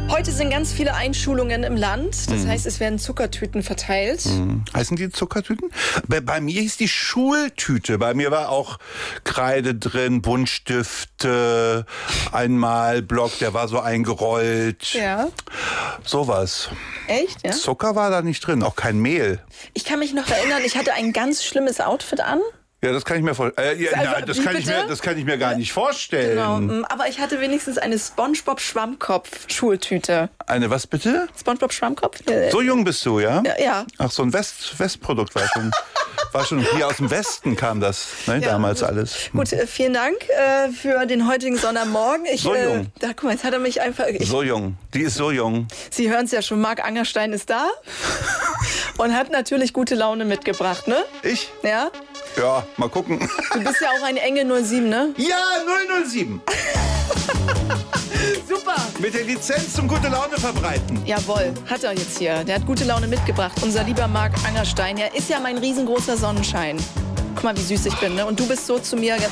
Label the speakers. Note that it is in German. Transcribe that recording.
Speaker 1: Heute sind ganz viele Einschulungen im Land. Das heißt, es werden Zuckertüten verteilt.
Speaker 2: Heißen die Zuckertüten? Bei mir hieß die Schultüte. Bei mir war auch Kreide drin, Buntstifte, ein Malblock, der war so eingerollt.
Speaker 1: Ja.
Speaker 2: Sowas.
Speaker 1: Echt, ja?
Speaker 2: Zucker war da nicht drin, auch kein Mehl.
Speaker 1: Ich kann mich noch erinnern, ich hatte ein ganz schlimmes Outfit an.
Speaker 2: Ja, das kann ich mir vorstellen. Das kann ich mir gar nicht vorstellen.
Speaker 1: Genau, aber ich hatte wenigstens eine SpongeBob-Schwammkopf-Schultüte.
Speaker 2: Eine was bitte?
Speaker 1: SpongeBob-Schwammkopf?
Speaker 2: So jung bist du, ja?
Speaker 1: Ja.
Speaker 2: Ach, so ein Westprodukt war schon hier aus dem Westen kam das, ne, damals alles.
Speaker 1: Gut, vielen Dank für den heutigen Sonntagmorgen.
Speaker 2: So jung.
Speaker 1: Guck mal, jetzt hat er mich einfach...
Speaker 2: So jung, die ist so jung.
Speaker 1: Sie hören es ja schon, Marc Angerstein ist da und hat natürlich gute Laune mitgebracht, ne?
Speaker 2: Ich?
Speaker 1: Ja?
Speaker 2: Ja, mal gucken.
Speaker 1: Du bist ja auch eine enge 07, ne?
Speaker 2: Ja, 007.
Speaker 1: Super.
Speaker 2: Mit der Lizenz zum gute Laune verbreiten.
Speaker 1: Jawohl, hat er jetzt hier. Der hat gute Laune mitgebracht. Unser lieber Marc Angerstein. Er ist ja mein riesengroßer Sonnenschein. Guck mal, wie süß ich bin, ne? Und du bist so zu mir